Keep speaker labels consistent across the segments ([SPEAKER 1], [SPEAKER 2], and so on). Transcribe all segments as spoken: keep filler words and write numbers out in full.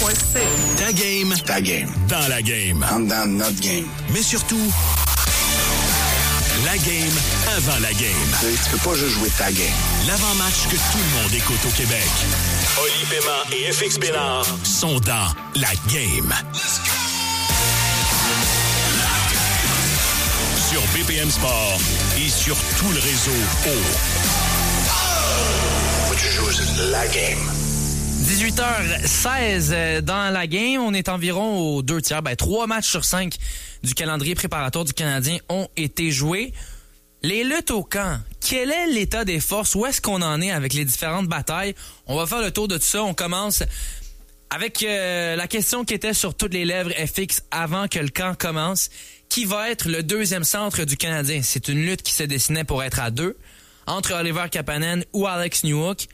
[SPEAKER 1] point c.
[SPEAKER 2] Ta game.
[SPEAKER 3] Ta game.
[SPEAKER 2] Dans la game.
[SPEAKER 3] En dedans de notre game.
[SPEAKER 2] Mais surtout, la game avant la game.
[SPEAKER 3] Tu sais, tu peux pas juste jouer ta game.
[SPEAKER 2] L'avant-match que tout le monde écoute au Québec. Oli Paiement et F X Bénard sont dans la game. Let's go! Sur B P M Sport et sur tout le réseau au...
[SPEAKER 3] Faut que tu joues la game.
[SPEAKER 4] dix-huit heures seize dans la game. On est environ aux deux tiers. Ben, trois matchs sur cinq du calendrier préparatoire du Canadien ont été joués. Les luttes au camp, quel est l'état des forces? Où est-ce qu'on en est avec les différentes batailles? On va faire le tour de tout ça. On commence avec euh, la question qui était sur toutes les lèvres F X avant que le camp commence. Qui va être le deuxième centre du Canadien? C'est une lutte qui se dessinait pour être à deux, entre Oliver Kapanen ou Alex Newhook.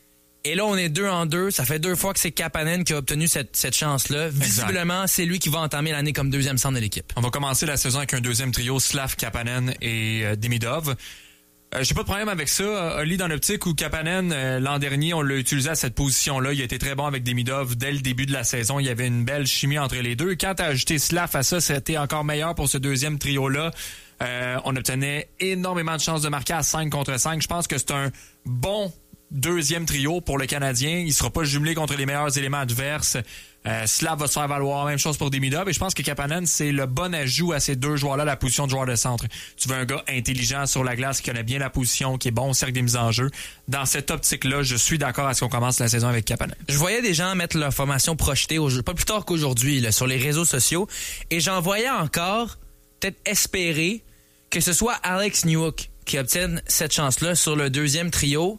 [SPEAKER 4] Et là, on est deux en deux. Ça fait deux fois que c'est Kapanen qui a obtenu cette, cette chance-là. Visiblement, c'est lui qui va entamer l'année comme deuxième centre de l'équipe.
[SPEAKER 5] On va commencer la saison avec un deuxième trio, Slav, Kapanen et euh, Demidov. Euh, j'ai pas de problème avec ça. Oli, dans l'optique où Kapanen, euh, l'an dernier, on l'a utilisé à cette position-là. Il a été très bon avec Demidov dès le début de la saison. Il y avait une belle chimie entre les deux. Quand t'as ajouté Slav à ça, c'était encore meilleur pour ce deuxième trio-là. Euh, on obtenait énormément de chances de marquer à cinq contre cinq. Je pense que c'est un bon deuxième trio pour le Canadien. Il sera pas jumelé contre les meilleurs éléments adverses. Euh, Slav va se faire valoir. Même chose pour Demidov. Et je pense que Kapanen, c'est le bon ajout à ces deux joueurs-là, la position de joueur de centre. Tu veux un gars intelligent sur la glace, qui connaît bien la position, qui est bon au cercle des mises en jeu. Dans cette optique-là, je suis d'accord à ce qu'on commence la saison avec Kapanen.
[SPEAKER 4] Je voyais des gens mettre leur formation projetée, au jeu, pas plus tard qu'aujourd'hui, là, sur les réseaux sociaux. Et j'en voyais encore peut-être espérer que ce soit Alex Newhook qui obtienne cette chance-là sur le deuxième trio.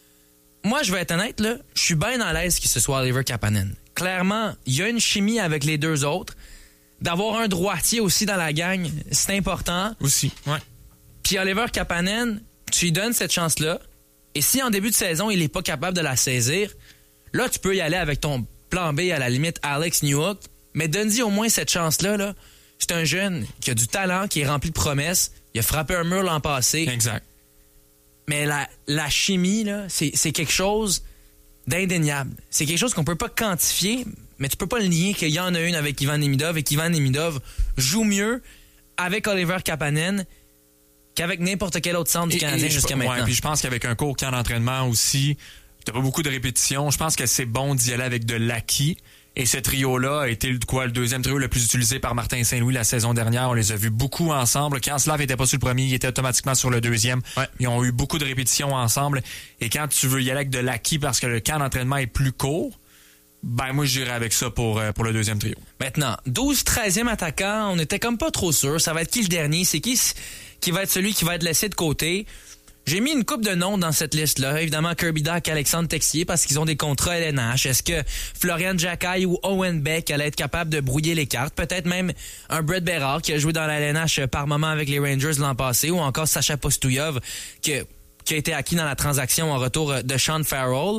[SPEAKER 4] Moi, je vais être honnête, là, je suis bien à l'aise que ce soit Oliver Kapanen. Clairement, il y a une chimie avec les deux autres. D'avoir un droitier aussi dans la gang, c'est important.
[SPEAKER 5] Aussi, ouais.
[SPEAKER 4] Puis Oliver Kapanen, tu lui donnes cette chance-là. Et si en début de saison, il n'est pas capable de la saisir, là, tu peux y aller avec ton plan B, à la limite, Alex Newhook. Mais donne-y au moins cette chance-là. Là. C'est un jeune qui a du talent, qui est rempli de promesses. Il a frappé un mur l'an passé.
[SPEAKER 5] Exact.
[SPEAKER 4] Mais la, la chimie, là, c'est, c'est quelque chose d'indéniable. C'est quelque chose qu'on peut pas quantifier, mais tu peux pas le nier qu'il y en a une avec Ivan Demidov et qu'Ivan Demidov joue mieux avec Oliver Kapanen qu'avec n'importe quel autre centre du Canadien jusqu'à maintenant.
[SPEAKER 5] Ouais, puis je pense qu'avec un court camp d'entraînement aussi, t'as pas beaucoup de répétitions. Je pense que c'est bon d'y aller avec de l'acquis. Et ce trio-là a été quoi, le deuxième trio le plus utilisé par Martin Saint-Louis la saison dernière. On les a vus beaucoup ensemble. Quand Slav était pas sur le premier, il était automatiquement sur le deuxième. Ouais. Ils ont eu beaucoup de répétitions ensemble. Et quand tu veux y aller avec de l'acquis parce que le camp d'entraînement est plus court, ben moi j'irais avec ça pour, pour le deuxième trio.
[SPEAKER 4] Maintenant, douze treizième attaquant, on était comme pas trop sûr. Ça va être qui le dernier? C'est qui qui va être celui qui va être laissé de côté? J'ai mis une couple de noms dans cette liste-là. Évidemment, Kirby Dach, Alexandre Texier, parce qu'ils ont des contrats L N H. Est-ce que Florian Giaccai ou Owen Beck allaient être capables de brouiller les cartes? Peut-être même un Brett Berard qui a joué dans la L N H par moment avec les Rangers l'an passé, ou encore Sacha Postouillov qui, qui a été acquis dans la transaction en retour de Sean Farrell.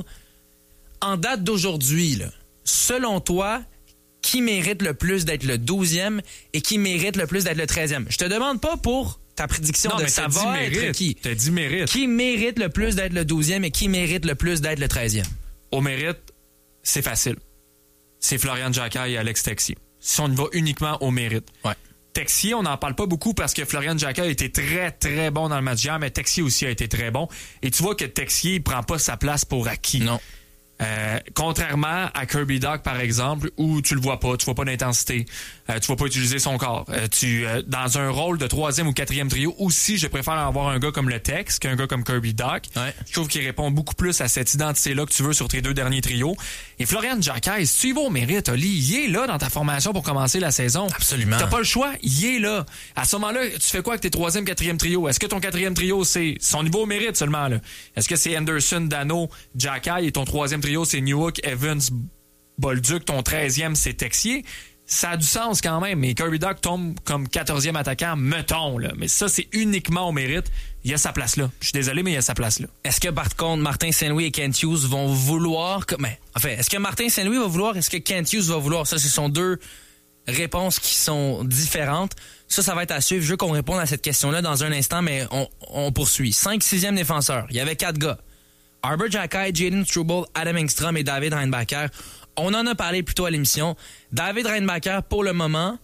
[SPEAKER 4] En date d'aujourd'hui, là, selon toi, qui mérite le plus d'être le douzième et qui mérite le plus d'être le treizième? Je te demande pas pour ta prédiction
[SPEAKER 5] non,
[SPEAKER 4] de
[SPEAKER 5] mais
[SPEAKER 4] ça
[SPEAKER 5] va
[SPEAKER 4] va être
[SPEAKER 5] mérite.
[SPEAKER 4] qui?
[SPEAKER 5] T'as dit mérite.
[SPEAKER 4] Qui mérite le plus d'être le douzième et qui mérite le plus d'être le treizième?
[SPEAKER 5] Au mérite, c'est facile. C'est Florian Giaccai et Alex Texier. Si on y va uniquement au mérite.
[SPEAKER 4] Ouais.
[SPEAKER 5] Texier, on n'en parle pas beaucoup parce que Florian Giaccai a été très, très bon dans le match d'hier, mais Texier aussi a été très bon. Et tu vois que Texier ne prend pas sa place pour acquis.
[SPEAKER 4] Non.
[SPEAKER 5] Euh, contrairement à Kirby Dach, par exemple, où tu le vois pas, tu vois pas d'intensité, euh, tu vas pas utiliser son corps. Euh, tu euh, dans un rôle de troisième ou quatrième trio aussi, je préfère avoir un gars comme le Tex qu'un gars comme Kirby Dach.
[SPEAKER 4] Ouais.
[SPEAKER 5] Je trouve qu'il répond beaucoup plus à cette identité-là que tu veux sur tes deux derniers trios. Et Florian Giaccai, si tu y vas au mérite, Oli, il est là dans ta formation pour commencer la saison.
[SPEAKER 4] Absolument.
[SPEAKER 5] T'as pas le choix, il est là. À ce moment-là, tu fais quoi avec tes troisième, quatrième trio? Est-ce que ton quatrième trio, c'est son niveau au mérite seulement, là? Est-ce que c'est Anderson, Dano, Giaccai et ton troisième trio, c'est Newhook, Evans, Bolduc, ton treizième, c'est Texier? Ça a du sens quand même, mais Kirby Dach tombe comme quatorzième attaquant, mettons, là. Mais ça, c'est uniquement au mérite. Il y a sa place là. Je suis désolé, mais il y a sa place là.
[SPEAKER 4] Est-ce que, par contre, Martin Saint-Louis et Kent Hughes vont vouloir... Que, mais, enfin, est-ce que Martin Saint-Louis va vouloir? Est-ce que Kent Hughes va vouloir? Ça, ce sont deux réponses qui sont différentes. Ça, ça va être à suivre. Je veux qu'on réponde à cette question-là dans un instant, mais on, on poursuit. cinq sixième défenseurs. Il y avait quatre gars. Arber Giaccai, Jaden Struble, Adam Engstrom et David Reinbacher On en a parlé plus tôt à l'émission. David Reinbacher, pour le moment.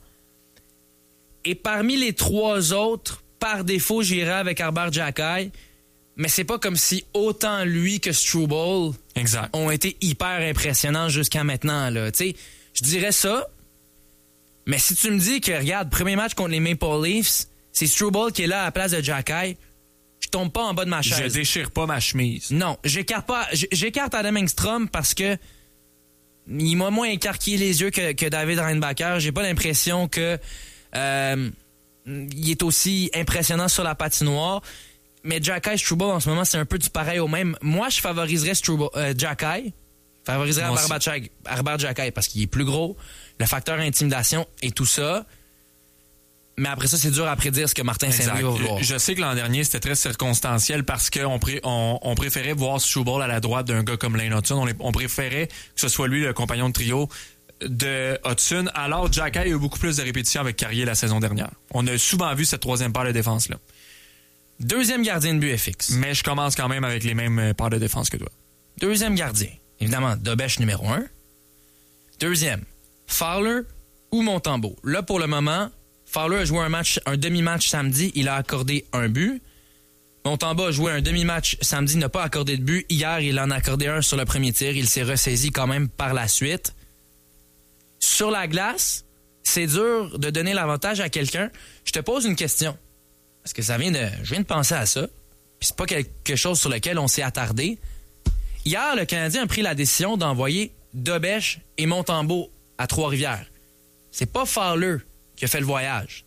[SPEAKER 4] Et parmi les trois autres, par défaut, j'irai avec Arber Xhekaj. Mais c'est pas comme si autant lui que Struble
[SPEAKER 5] exact.
[SPEAKER 4] ont été hyper impressionnants jusqu'à maintenant. Là. Tu sais, je dirais ça. Mais si tu me dis que, regarde, premier match contre les Maple Leafs, c'est Struble qui est là à la place de Xhekaj, je tombe pas en bas de ma chaise.
[SPEAKER 5] Je déchire pas ma chemise.
[SPEAKER 4] Non, j'écarte pas, j'écarte Adam Engstrom parce que il m'a moins écarquillé les yeux que, que David Reinbacher. J'ai pas l'impression que euh, il est aussi impressionnant sur la patinoire. Mais Xhekaj, Struble, en ce moment, c'est un peu du pareil au même. Moi, je favoriserais Struble, euh, Xhekaj. Je favoriserais Arber Xhekaj parce qu'il est plus gros, le facteur intimidation et tout ça. Mais après ça, c'est dur à prédire ce que Martin Saint-Louis va vouloir.
[SPEAKER 5] Je sais que l'an dernier, c'était très circonstanciel parce qu'on pré- on, on préférait voir Struble à la droite d'un gars comme Lane Hutson. On, les, on préférait que ce soit lui le compagnon de trio de Hudson. Alors, Xhekaj a eu beaucoup plus de répétitions avec Carrier la saison dernière. On a souvent vu cette troisième paire de défense-là.
[SPEAKER 4] Deuxième gardien de but F X.
[SPEAKER 5] Mais je commence quand même avec les mêmes paires de défense que toi.
[SPEAKER 4] Deuxième gardien. Évidemment, Dobech numéro un. Deuxième, Fowler ou Montembeault. Là, pour le moment, Fowler a joué un match, un demi-match samedi. Il a accordé un but. Montembeault a joué un demi-match samedi, n'a pas accordé de but. Hier, il en a accordé un sur le premier tir. Il s'est ressaisi quand même par la suite. Sur la glace, c'est dur de donner l'avantage à quelqu'un. Je te pose une question. Parce que ça vient de. Je viens de penser à ça. Puis c'est pas quelque chose sur lequel on s'est attardé. Hier, le Canadien a pris la décision d'envoyer Dobech et Montembeault à Trois-Rivières. C'est pas Fowler qui a fait le voyage.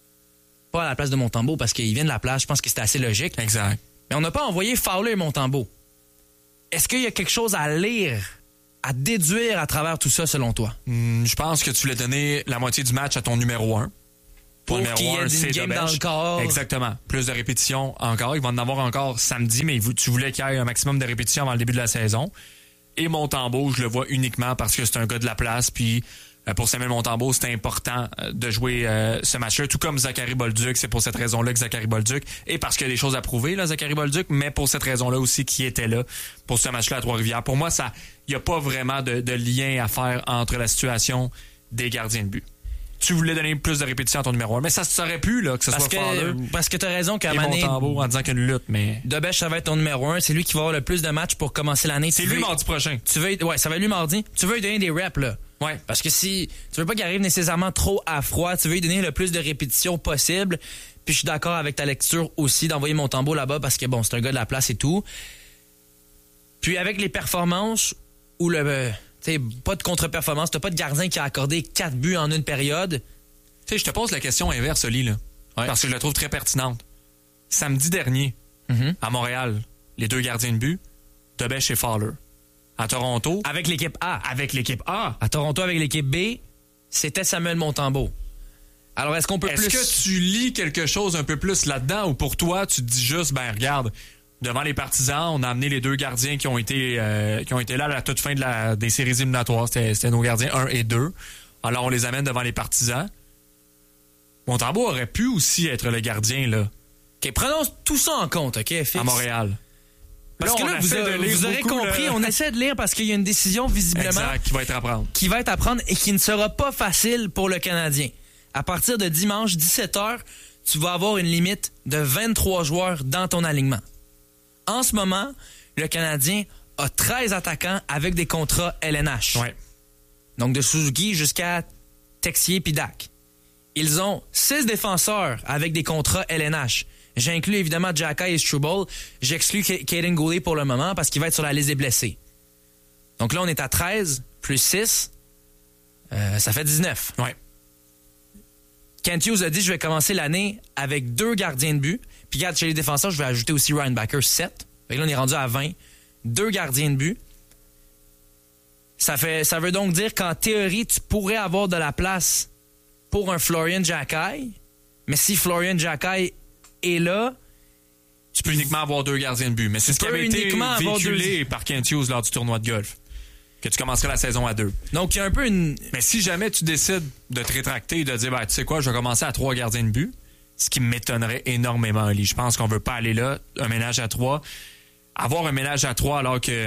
[SPEAKER 4] Pas à la place de Montembeault parce qu'il vient de la place. Je pense que c'était assez logique.
[SPEAKER 5] Exact.
[SPEAKER 4] Mais on n'a pas envoyé Fowler et Montembeault. Est-ce qu'il y a quelque chose à lire, à déduire à travers tout ça, selon toi?
[SPEAKER 5] Hum, je pense que tu voulais donner la moitié du match à ton numéro un.
[SPEAKER 4] Pour qu'il y ait une game dans le corps.
[SPEAKER 5] Exactement. Plus de répétitions encore. Ils vont en avoir encore samedi, mais tu voulais qu'il y ait un maximum de répétitions avant le début de la saison. Et Montembeault, je le vois uniquement parce que c'est un gars de la place. Puis pour Samuel Montembeault, c'était important de jouer euh, ce match-là. Tout comme Zachary Bolduc. C'est pour cette raison-là que Zachary Bolduc. Et parce qu'il y a des choses à prouver, là, Zachary Bolduc, mais pour cette raison-là aussi qui était là pour ce match-là à Trois-Rivières. Pour moi, ça, il n'y a pas vraiment de, de lien à faire entre la situation des gardiens de but. Tu voulais donner plus de répétitions à ton numéro un. Mais ça se saurait pu, là, que ce
[SPEAKER 4] parce
[SPEAKER 5] soit
[SPEAKER 4] que,
[SPEAKER 5] Fowler.
[SPEAKER 4] Parce que t'as raison qu'à
[SPEAKER 5] et Montembeault en disant qu'il y a une lutte, mais.
[SPEAKER 4] Dobech, ça va être ton numéro un. C'est lui qui va avoir le plus de matchs pour commencer l'année.
[SPEAKER 5] C'est
[SPEAKER 4] tu
[SPEAKER 5] lui
[SPEAKER 4] veux,
[SPEAKER 5] mardi prochain.
[SPEAKER 4] Tu veux, ouais, ça va être lui mardi. Tu veux lui donner des reps, là.
[SPEAKER 5] Ouais.
[SPEAKER 4] Parce que si tu veux pas qu'il arrive nécessairement trop à froid, tu veux lui donner le plus de répétitions possible. Puis je suis d'accord avec ta lecture aussi d'envoyer Montembeault là-bas parce que bon, c'est un gars de la place et tout. Puis avec les performances ou le. Euh, tu sais, pas de contre-performance, t'as pas de gardien qui a accordé quatre buts en une période.
[SPEAKER 5] Tu sais, je te pose la question inverse, Oli, là. Ouais. Parce que je la trouve très pertinente. Samedi dernier, mm-hmm. à Montréal, les deux gardiens de but, Dobech et Fowler. À Toronto.
[SPEAKER 4] Avec l'équipe A.
[SPEAKER 5] Avec l'équipe A.
[SPEAKER 4] À Toronto, avec l'équipe B, c'était Samuel Montembeault. Alors, est-ce qu'on peut
[SPEAKER 5] est-ce
[SPEAKER 4] plus.
[SPEAKER 5] Est-ce que tu lis quelque chose un peu plus là-dedans ou pour toi, tu te dis juste, ben, regarde, devant les partisans, on a amené les deux gardiens qui ont été, euh, qui ont été là à la toute fin de la, des séries éliminatoires. C'était, c'était nos gardiens un et deux. Alors, on les amène devant les partisans. Montembeault aurait pu aussi être le gardien, là.
[SPEAKER 4] OK, prenons tout ça en compte, OK, F X?
[SPEAKER 5] À Montréal.
[SPEAKER 4] Parce là, que là, vous, a, vous aurez beaucoup, compris, là. On essaie de lire parce qu'il y a une décision visiblement...
[SPEAKER 5] Exact, qui va être à prendre.
[SPEAKER 4] Qui va être à prendre et qui ne sera pas facile pour le Canadien. À partir de dimanche, dix-sept heures, tu vas avoir une limite de vingt-trois joueurs dans ton alignement. En ce moment, le Canadien a treize attaquants avec des contrats L N H.
[SPEAKER 5] Ouais.
[SPEAKER 4] Donc de Suzuki jusqu'à Texier puis Dak. Ils ont six défenseurs avec des contrats L N H. J'inclus évidemment Xhekaj et Struble. J'exclus Kaden Goulet pour le moment parce qu'il va être sur la liste des blessés. Donc là, on est à treize plus six. Euh, ça fait dix-neuf.
[SPEAKER 5] Ouais.
[SPEAKER 4] Kent Hughes a dit je vais commencer l'année avec deux gardiens de but. Puis regarde, chez les défenseurs, je vais ajouter aussi Reinbacher, sept. Fait que là, on est rendu à vingt. Deux gardiens de but. Ça, fait, ça veut donc dire qu'en théorie, tu pourrais avoir de la place pour un Florian Xhekaj. Mais si Florian Xhekaj est là...
[SPEAKER 5] Tu peux uniquement avoir deux gardiens de but. Mais c'est ce qui avait été véhiculé par Kent Hughes lors du tournoi de golf. Que tu commencerais la saison à deux.
[SPEAKER 4] Donc, il y a un peu une...
[SPEAKER 5] Mais si jamais tu décides de te rétracter et de dire, ben, tu sais quoi, je vais commencer à trois gardiens de but, ce qui m'étonnerait énormément, Ali. Je pense qu'on veut pas aller là, un ménage à trois. Avoir un ménage à trois alors que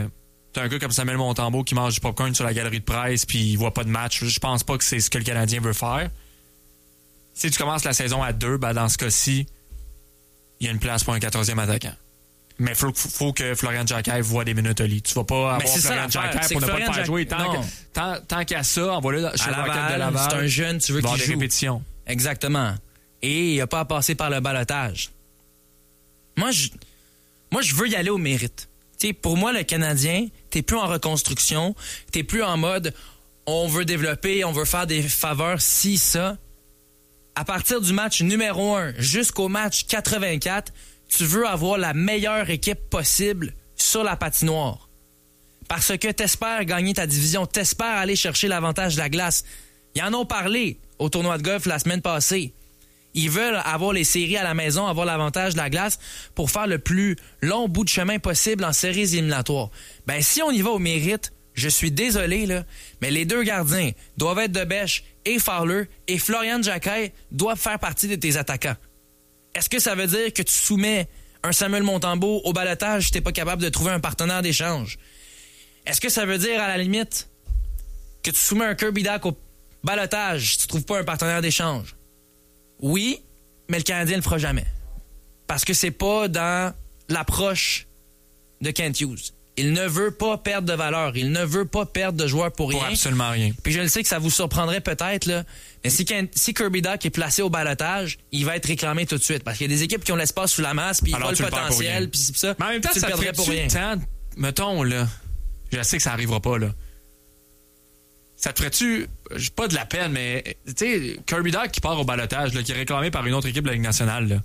[SPEAKER 5] t'as un gars comme Samuel Montembeault qui mange du popcorn sur la galerie de presse puis il voit pas de match. Je pense pas que c'est ce que le Canadien veut faire. Si tu commences la saison à deux, ben dans ce cas-ci, il y a une place pour un quatorzième attaquant. Mais il faut, faut que Florian Jacquet voit des minutes au lit. Tu vas pas avoir Florian Jacquet pour ne pas le faire Jack... jouer. Tant, que, tant, tant qu'à ça, envoie-le chez le Rocket de Laval.
[SPEAKER 4] C'est un jeune, tu veux qu'il joue.
[SPEAKER 5] Des répétitions.
[SPEAKER 4] Exactement. Et il n'a pas à passer par le ballottage. Moi, je, moi, je veux y aller au mérite. T'sais, pour moi, le Canadien, t'es plus en reconstruction, t'es plus en mode on veut développer, on veut faire des faveurs, si, ça. À partir du match numéro un jusqu'au match quatre-vingt-quatre, tu veux avoir la meilleure équipe possible sur la patinoire. Parce que t'espères gagner ta division, t'espères aller chercher l'avantage de la glace. Ils en ont parlé au tournoi de golf la semaine passée. Ils veulent avoir les séries à la maison, avoir l'avantage de la glace pour faire le plus long bout de chemin possible en séries éliminatoires. Ben, si on y va au mérite, je suis désolé, là, mais les deux gardiens doivent être de Bèche et Fowler et Florian Jacquet doivent faire partie de tes attaquants. Est-ce que ça veut dire que tu soumets un Samuel Montembeault au ballottage si t'es pas capable de trouver un partenaire d'échange? Est-ce que ça veut dire, à la limite, que tu soumets un Kirby Dach au ballottage si tu trouves pas un partenaire d'échange? Oui, mais le Canadien le fera jamais. Parce que c'est pas dans l'approche de Kent Hughes. Il ne veut pas perdre de valeur. Il ne veut pas perdre de joueurs pour,
[SPEAKER 5] pour
[SPEAKER 4] rien.
[SPEAKER 5] absolument rien.
[SPEAKER 4] Puis je le sais que ça vous surprendrait peut-être, là, mais si, Kent, si Kirby Dach est placé au balotage, il va être réclamé tout de suite. Parce qu'il y a des équipes qui ont l'espace sous la masse, puis ils voient le potentiel, puis c'est ça.
[SPEAKER 5] Mais en même temps,
[SPEAKER 4] tu
[SPEAKER 5] ça
[SPEAKER 4] le perdrais pour rien.
[SPEAKER 5] Temps, mettons, là, je sais que ça arrivera pas, là. Ça te ferait-tu, pas de la peine, mais, tu sais, Kirby Dach qui part au balotage, là, qui est réclamé par une autre équipe de la Ligue nationale, là.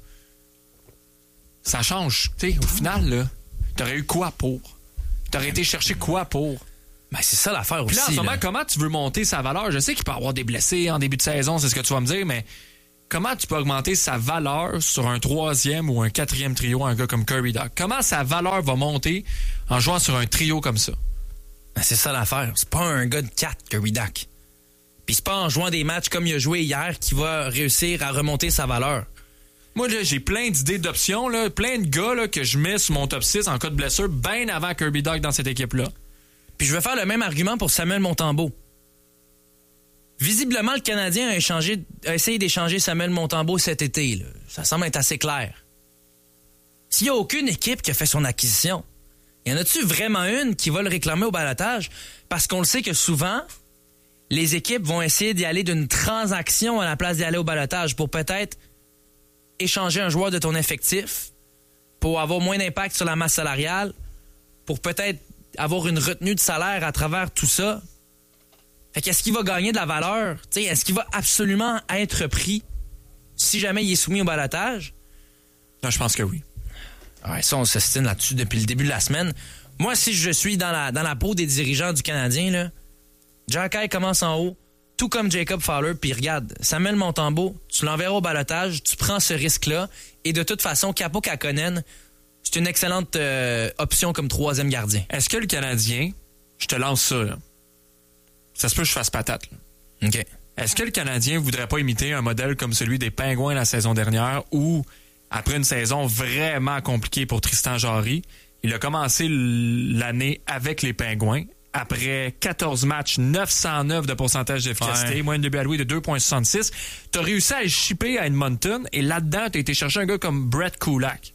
[SPEAKER 5] Ça change, tu sais, au final, là. T'aurais eu quoi pour? T'aurais été chercher quoi pour?
[SPEAKER 4] Ben, c'est ça l'affaire aussi.
[SPEAKER 5] Puis là, en ce moment,
[SPEAKER 4] là.
[SPEAKER 5] comment tu veux monter sa valeur? Je sais qu'il peut y avoir des blessés en début de saison, c'est ce que tu vas me dire, mais comment tu peux augmenter sa valeur sur un troisième ou un quatrième trio, un gars comme Kirby Dach? Comment sa valeur va monter en jouant sur un trio comme ça?
[SPEAKER 4] Ben, c'est ça l'affaire. C'est pas un gars de quatre, Kirby Dach. Puis c'est pas en jouant des matchs comme il a joué hier qu'il va réussir à remonter sa valeur.
[SPEAKER 5] Moi, là, j'ai plein d'idées d'options, là, plein de gars là, que je mets sur mon top six en cas de blessure bien avant Kirby Dach dans cette équipe-là.
[SPEAKER 4] Puis je vais faire le même argument pour Samuel Montembeault. Visiblement, le Canadien a, échangé, a essayé d'échanger Samuel Montembeault cet été. Là. Ça semble être assez clair. S'il n'y a aucune équipe qui a fait son acquisition, y en a-tu vraiment une qui va le réclamer au balotage? Parce qu'on le sait que souvent, les équipes vont essayer d'y aller d'une transaction à la place d'y aller au balotage pour peut-être échanger un joueur de ton effectif, pour avoir moins d'impact sur la masse salariale, pour peut-être avoir une retenue de salaire à travers tout ça. Fait qu'est-ce qu'il va gagner de la valeur? T'sais, est-ce qu'il va absolument être pris si jamais il est soumis au balotage?
[SPEAKER 5] Non, je pense que oui.
[SPEAKER 4] Ouais, ça, on s'estime là-dessus depuis le début de la semaine. Moi, si je suis dans la, dans la peau des dirigeants du Canadien, là, Jacquet commence en haut, tout comme Jacob Fowler, puis regarde, Samuel Montembeault, tu l'enverras au balotage, tu prends ce risque-là, et de toute façon, Kaapo Kähkönen, c'est une excellente euh, option comme troisième gardien.
[SPEAKER 5] Est-ce que le Canadien, je te lance ça, là, ça se peut que je fasse patate, là.
[SPEAKER 4] OK.
[SPEAKER 5] Est-ce que le Canadien voudrait pas imiter un modèle comme celui des Pingouins la saison dernière, où, après une saison vraiment compliquée pour Tristan Jarry, il a commencé l'année avec les Pingouins. Après quatorze matchs, neuf cent neuf de pourcentage d'efficacité, ouais. Moyenne de but alloué de deux virgule soixante-six. Tu as réussi à le shipper à Edmonton et là-dedans, tu as été chercher un gars comme Brett Kulak.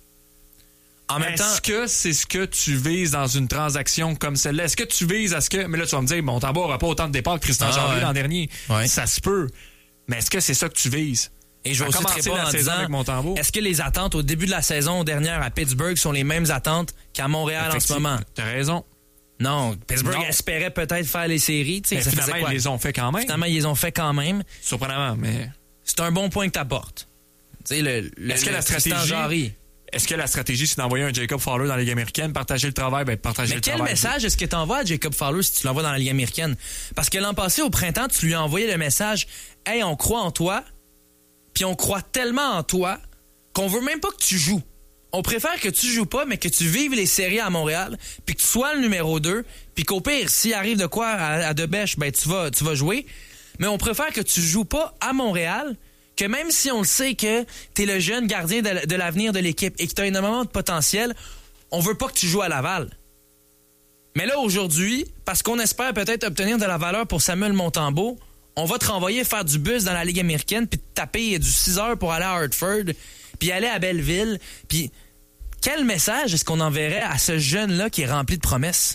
[SPEAKER 5] En même temps, est-ce que c'est ce que tu vises dans une transaction comme celle-là? Est-ce que tu vises à ce que... Mais là, tu vas me dire, Montembeault n'aura pas autant de départs que Tristan ah, Jarry ouais. l'an dernier. Ouais. Ça se peut. Mais est-ce que c'est ça que tu vises?
[SPEAKER 4] Et je vais aussi te répondre en disant, est-ce que les attentes au début de la saison dernière à Pittsburgh sont les mêmes attentes qu'à Montréal en ce moment?
[SPEAKER 5] Tu as raison.
[SPEAKER 4] Non, Pittsburgh non. espérait peut-être faire les séries.
[SPEAKER 5] Mais ça finalement, ils les ont fait quand même.
[SPEAKER 4] Finalement, ils les ont fait quand même.
[SPEAKER 5] Surprenamment, mais...
[SPEAKER 4] C'est un bon point que tu apportes. Tu sais, le, le,
[SPEAKER 5] est-ce
[SPEAKER 4] le
[SPEAKER 5] que la stratégie... Est-ce que la stratégie, c'est d'envoyer un Jacob Fowler dans la Ligue américaine, partager le travail, ben partager
[SPEAKER 4] mais
[SPEAKER 5] le
[SPEAKER 4] quel
[SPEAKER 5] travail?
[SPEAKER 4] Quel message est-ce que tu envoies à Jacob Fowler si tu l'envoies dans la Ligue américaine? Parce que l'an passé, au printemps, tu lui as envoyé le message « Hey, on croit en toi, puis on croit tellement en toi qu'on veut même pas que tu joues. On préfère que tu joues pas, mais que tu vives les séries à Montréal, puis que tu sois le numéro deux, puis qu'au pire, s'il arrive de quoi à, à Debèche, ben tu vas, tu vas jouer. Mais on préfère que tu joues pas à Montréal, que même si on le sait que t'es le jeune gardien de, de l'avenir de l'équipe et que t'as énormément de potentiel, on veut pas que tu joues à Laval. Mais là, aujourd'hui, parce qu'on espère peut-être obtenir de la valeur pour Samuel Montembeault, on va te renvoyer faire du bus dans la Ligue américaine puis te taper du six heures pour aller à Hartford puis aller à Belleville. Puis quel message est-ce qu'on enverrait à ce jeune-là qui est rempli de promesses?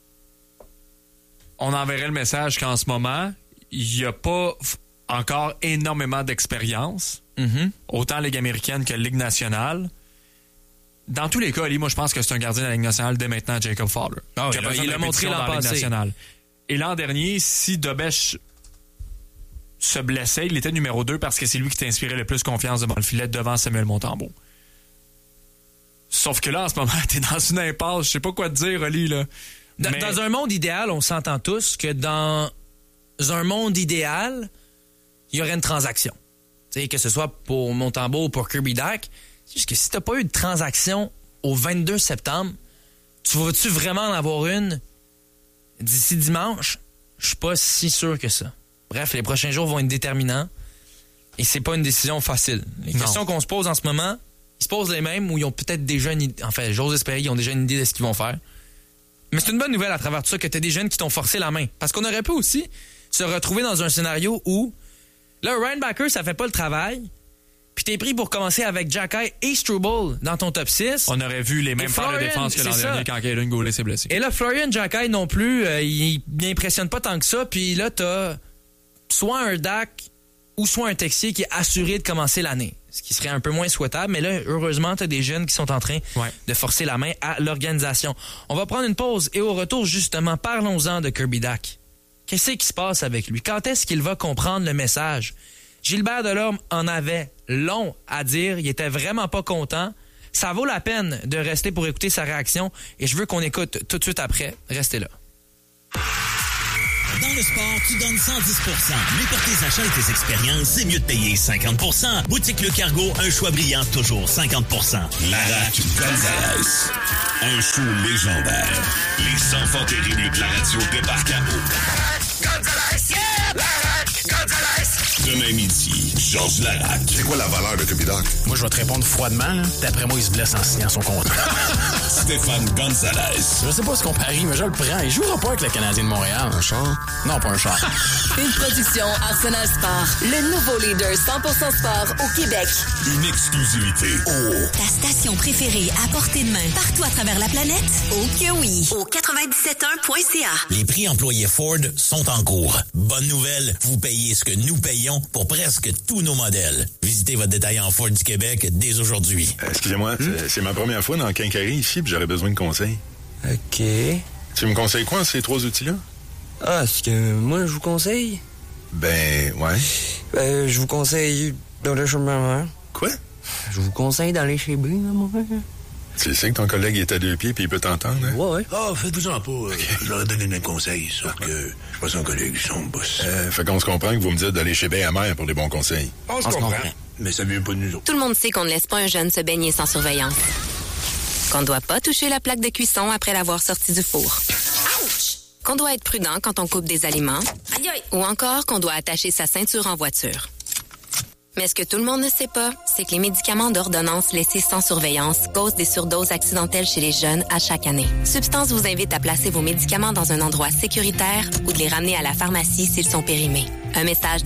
[SPEAKER 5] On enverrait le message qu'en ce moment, il n'y a pas f- encore énormément d'expérience,
[SPEAKER 4] Mm-hmm.
[SPEAKER 5] autant Ligue américaine que Ligue nationale. Dans tous les cas, Ali, moi, je pense que c'est un gardien de la Ligue nationale dès maintenant, Jacob Fowler.
[SPEAKER 4] Ah oui,
[SPEAKER 5] Qui a
[SPEAKER 4] là,
[SPEAKER 5] besoin
[SPEAKER 4] il
[SPEAKER 5] de
[SPEAKER 4] l'a montré
[SPEAKER 5] répétition
[SPEAKER 4] l'an
[SPEAKER 5] dans la Ligue
[SPEAKER 4] passé.
[SPEAKER 5] nationale. Et l'an dernier, si Dobèche se blessait, il était numéro deux parce que c'est lui qui t'inspirait le plus confiance devant le filet devant Samuel Montembeault. Sauf que là, en ce moment, t'es dans une impasse. Je sais pas quoi te dire, Ali, là.
[SPEAKER 4] Dans,
[SPEAKER 5] Mais-
[SPEAKER 4] dans un monde idéal, on s'entend tous que dans un monde idéal, il y aurait une transaction. Tu sais, que ce soit pour Montembeault ou pour Kirby Dach. C'est juste que si t'as pas eu de transaction au vingt-deux septembre, tu vas-tu vraiment en avoir une d'ici dimanche? Je suis pas si sûr que ça. Bref, les prochains jours vont être déterminants et c'est pas une décision facile. Les
[SPEAKER 5] Non.
[SPEAKER 4] questions qu'on se pose en ce moment, ils se posent les mêmes ou ils ont peut-être déjà une idée. Enfin, j'ose espérer qu'ils ont déjà une idée de ce qu'ils vont faire. Mais c'est une bonne nouvelle à travers tout ça que tu as des jeunes qui t'ont forcé la main. Parce qu'on aurait pu aussi se retrouver dans un scénario où, là, Ryan Backer, ça fait pas le travail, puis t'es pris pour commencer avec Jacky et Struble dans ton top six.
[SPEAKER 5] On aurait vu les mêmes
[SPEAKER 4] Et
[SPEAKER 5] paires de
[SPEAKER 4] Florian,
[SPEAKER 5] défense que l'an
[SPEAKER 4] c'est
[SPEAKER 5] dernier
[SPEAKER 4] ça.
[SPEAKER 5] quand Kaelin Goulet s'est blessé.
[SPEAKER 4] Et là, Florian Jacky non plus, euh, il n'impressionne pas tant que ça, puis là, t'as soit un Dak ou soit un Texier qui est assuré de commencer l'année. Ce qui serait un peu moins souhaitable, mais là, heureusement, t'as des jeunes qui sont en train
[SPEAKER 5] Ouais.
[SPEAKER 4] de forcer la main à l'organisation. On va prendre une pause et au retour, justement, parlons-en de Kirby Dach. Qu'est-ce qui se passe avec lui? Quand est-ce qu'il va comprendre le message? Gilbert Delorme en avait long à dire. Il était vraiment pas content. Ça vaut la peine de rester pour écouter sa réaction et je veux qu'on écoute tout de suite après. Restez là.
[SPEAKER 1] Dans le sport, tu donnes cent dix pour cent. Mais pour tes achats et tes expériences, c'est mieux de payer cinquante pour cent. Boutique Le Cargo, un choix brillant, toujours cinquante pour cent.
[SPEAKER 6] Larac Gonzalez. Un show légendaire. Les enfants terribles de la radio débarquent à eau.
[SPEAKER 3] Gonzalez! Yeah! Larac! Gonzalez!
[SPEAKER 6] Demain midi, Georges Larac.
[SPEAKER 3] C'est quoi la valeur de Kirby Dach?
[SPEAKER 7] Moi, je vais te répondre froidement. Là. D'après moi, il se blesse en signant son contrat.
[SPEAKER 6] Stéphane Gonzalez.
[SPEAKER 7] Je sais pas ce qu'on parie, mais je le prends. Il jouera pas avec le Canadien de Montréal. Un char? Non, pas un char.
[SPEAKER 8] Une production Arsenal Sport. Le nouveau leader cent pour cent sport au Québec.
[SPEAKER 6] Une exclusivité. Oh.
[SPEAKER 9] Ta station préférée à portée de main partout à travers la planète? Oh que oui! Au quatre-vingt-dix-sept un point c a.
[SPEAKER 1] Les prix employés Ford sont en cours. Bonne nouvelle, vous payez ce que nous payons pour presque tous nos modèles. Visitez votre détaillant Ford du Québec dès aujourd'hui.
[SPEAKER 10] Euh, Excusez-moi, c'est- c'est ma première fois dans le Quincaillerie ici, puis j'aurais besoin de conseils.
[SPEAKER 11] OK.
[SPEAKER 10] Tu me conseilles quoi, ces trois outils-là?
[SPEAKER 11] Ah, ce que moi, je vous conseille?
[SPEAKER 10] Ben, ouais.
[SPEAKER 11] Ben, je vous conseille d'aller chez ma mère.
[SPEAKER 10] Quoi?
[SPEAKER 11] Je vous conseille d'aller chez B, mon frère.
[SPEAKER 10] Tu sais que ton collègue est à deux pieds puis il peut t'entendre, hein?
[SPEAKER 11] Ouais, ouais.
[SPEAKER 3] Ah, faites-vous-en pas. euh, Je leur ai donné le même conseil, sauf que je suis pas son collègue, je suis son boss.
[SPEAKER 10] Euh, fait qu'on se comprend que vous me dites d'aller chez Bay à Mère pour des bons conseils.
[SPEAKER 3] On se comprend. Mais ça vient pas de nous autres.
[SPEAKER 8] Tout le monde sait qu'on ne laisse pas un jeune se baigner sans surveillance. Qu'on ne doit pas toucher la plaque de cuisson après l'avoir sorti du four. Qu'on doit être prudent quand on coupe des aliments. Aïe aïe! Ou encore qu'on doit attacher sa ceinture en voiture. Mais ce que tout le monde ne sait pas, c'est que les médicaments d'ordonnance laissés sans surveillance causent des surdoses accidentelles chez les jeunes à chaque année. Substance vous invite à placer vos médicaments dans un endroit sécuritaire ou de les ramener à la pharmacie s'ils sont périmés. Un message de